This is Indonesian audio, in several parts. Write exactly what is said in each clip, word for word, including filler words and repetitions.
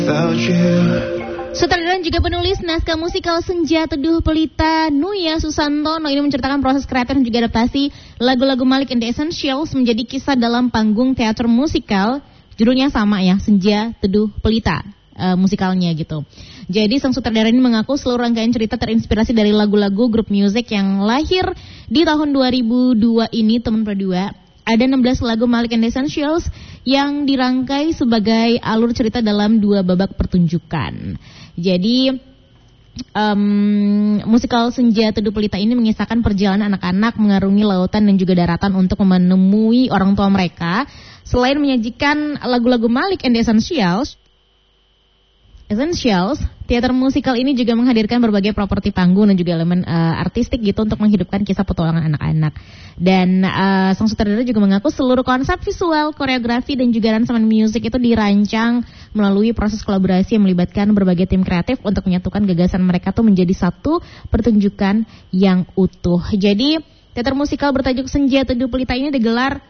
Sutradara dan juga penulis naskah musikal Senja Teduh Pelita Nuya Susantono ini menceritakan proses kreatif dan juga adaptasi lagu-lagu Malik and the Essentials menjadi kisah dalam panggung teater musikal. Judulnya sama ya, Senja Teduh Pelita uh, musikalnya gitu. Jadi sang sutradara ini mengaku seluruh rangkaian cerita terinspirasi dari lagu-lagu grup musik yang lahir di tahun dua ribu dua ini, teman berdua. Ada enam belas lagu Malik and the Essentials yang dirangkai sebagai alur cerita dalam dua babak pertunjukan. Jadi um, musikal Senja Teduh Pelita ini mengisahkan perjalanan anak-anak mengarungi lautan dan juga daratan untuk menemui orang tua mereka. Selain menyajikan lagu-lagu Malik and the Essentials, Essentials, teater musikal ini juga menghadirkan berbagai properti panggung dan juga elemen uh, artistik gitu untuk menghidupkan kisah petualangan anak-anak. Dan uh, sang sutradara juga mengaku seluruh konsep visual, koreografi dan juga aransemen musik itu dirancang melalui proses kolaborasi yang melibatkan berbagai tim kreatif untuk menyatukan gagasan mereka tuh menjadi satu pertunjukan yang utuh. Jadi teater musikal bertajuk Senja Teduh Pelita ini digelar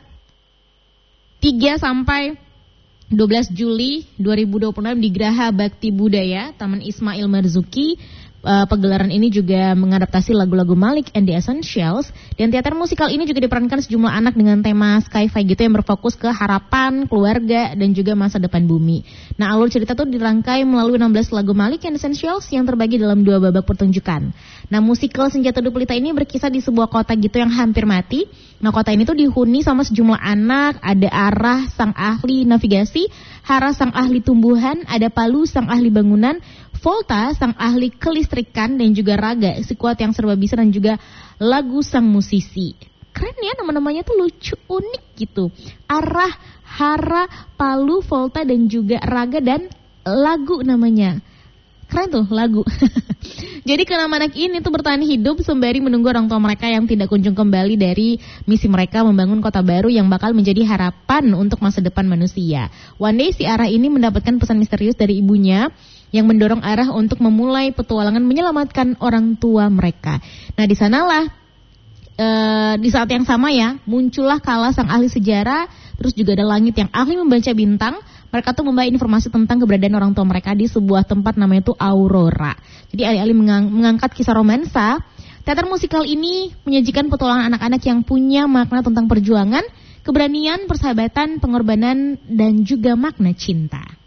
tiga sampai dua belas Juli dua ribu dua puluh enam di Graha Bakti Budaya Taman Ismail Marzuki. Uh, pegelaran ini juga mengadaptasi lagu-lagu Malik and the Essentials, dan teater musikal ini juga diperankan sejumlah anak dengan tema sci-fi gitu yang berfokus ke harapan, keluarga dan juga masa depan bumi. Nah, alur cerita tuh dirangkai melalui enam belas lagu Malik and the Essentials yang terbagi dalam dua babak pertunjukan. Nah, musikal Senja Teduh Pelita ini berkisah di sebuah kota gitu yang hampir mati. Nah, kota ini tuh dihuni sama sejumlah anak, ada Arah sang ahli navigasi, Hara sang ahli tumbuhan, ada Palu sang ahli bangunan, Volta sang ahli kelistrikan, dan juga Raga si kuat yang serba bisa, dan juga Lagu sang musisi. Keren ya, nama-namanya tuh lucu, unik gitu. Arah, Hara, Palu, Volta dan juga Raga dan Lagu namanya. Keren tuh lagu. Jadi keenam anak ini tuh bertahan hidup sembari menunggu orang tua mereka yang tidak kunjung kembali dari misi mereka membangun kota baru yang bakal menjadi harapan untuk masa depan manusia. One day si Arah ini mendapatkan pesan misterius dari ibunya yang mendorong Arah untuk memulai petualangan menyelamatkan orang tua mereka. Nah, di sanalah e, di saat yang sama ya, muncullah Kala sang ahli sejarah, terus juga ada Langit yang ahli membaca bintang. Mereka tuh membawa informasi tentang keberadaan orang tua mereka di sebuah tempat namanya itu Aurora. Jadi alih-alih mengang- mengangkat kisah romansa, teater musikal ini menyajikan petualangan anak-anak yang punya makna tentang perjuangan, keberanian, persahabatan, pengorbanan, dan juga makna cinta.